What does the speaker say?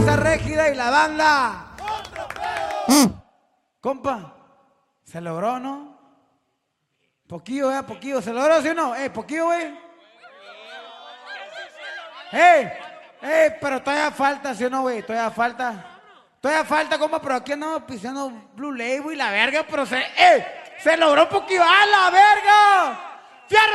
Fuerza Régida y la banda. Compa, se logró, ¿no? Poquillo, poquillo. ¿Se logró, sí o no? Poquillo, güey. Pero todavía falta, ¿sí o no, güey? Todavía falta, compa, pero aquí andamos pisando Blue Label y la verga, pero se logró poquillo. ¡A la verga! ¡Fierro!